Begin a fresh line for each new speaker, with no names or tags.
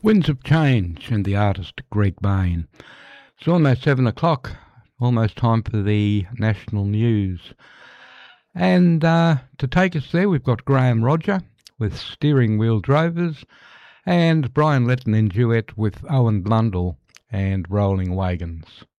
Winds of Change and the artist Greg Bain. It's almost 7 o'clock, almost time for the national news. And to take us there, we've got Graham Roger with Steering Wheel Drovers and Brian Letton in duet with Owen Blundell and Rolling Wagons.